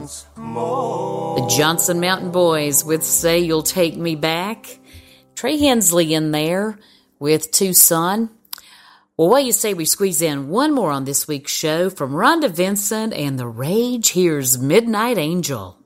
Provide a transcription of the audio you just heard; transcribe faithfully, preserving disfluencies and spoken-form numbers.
once more. The Johnson Mountain Boys with Say You'll Take Me Back. Trey Hensley in there with Tucson. Well, what do you say we squeeze in one more on this week's show from Rhonda Vincent and The Rage? Here's Midnight Angel.